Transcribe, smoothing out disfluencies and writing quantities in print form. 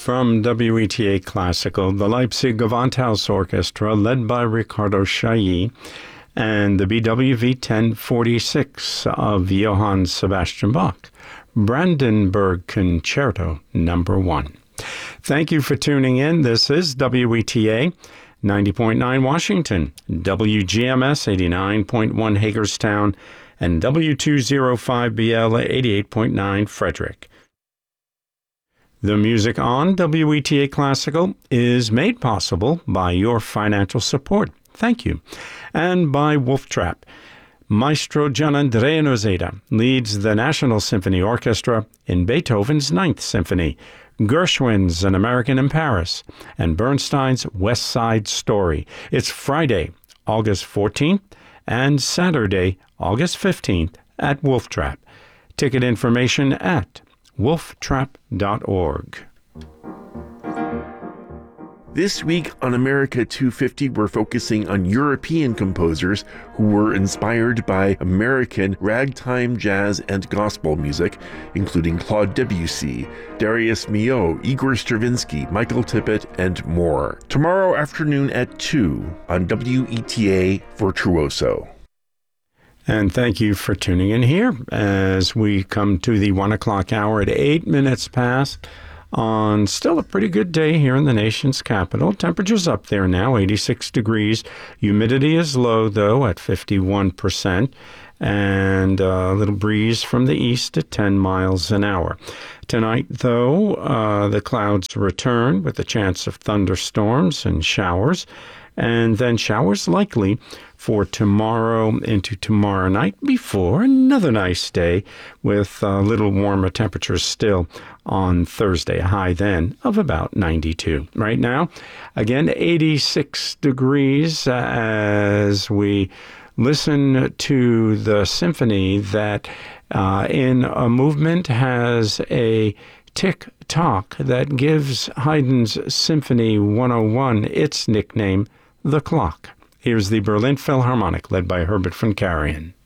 From WETA Classical, the Leipzig Gewandhaus Orchestra, led by Riccardo Chailly, and the BWV 1046 of Johann Sebastian Bach, Brandenburg Concerto No. 1. Thank you for tuning in. This is WETA 90.9 Washington, WGMS 89.1 Hagerstown, and W205BL 88.9 Frederick. The music on WETA Classical is made possible by your financial support. Thank you. And by Wolf Trap. Maestro Gianandrea Nozeda leads the National Symphony Orchestra in Beethoven's Ninth Symphony, Gershwin's An American in Paris, and Bernstein's West Side Story. It's Friday, August 14th, and Saturday, August 15th at Wolf Trap. Ticket information at wolftrap.org. This week on America 250, we're focusing on European composers who were inspired by American ragtime, jazz, and gospel music, including Claude Debussy, Darius Milhaud, Igor Stravinsky, Michael Tippett, and more. Tomorrow afternoon at 2 on WETA Virtuoso. And thank you for tuning in here as we come to the 1 o'clock hour at 8 minutes past on still a pretty good day here in the nation's capital. Temperature's up there now, 86 degrees. Humidity is low, though, at 51%, and a little breeze from the east at 10 miles an hour. Tonight, though, the clouds return with a chance of thunderstorms and showers, and then showers likely for tomorrow into tomorrow night before another nice day with a little warmer temperatures still on Thursday, a high then of about 92. Right now, again, 86 degrees as we listen to the symphony that in a movement has a tick-tock that gives Haydn's Symphony 101 its nickname, the clock. Here's the Berlin Philharmonic, led by Herbert von Karajan.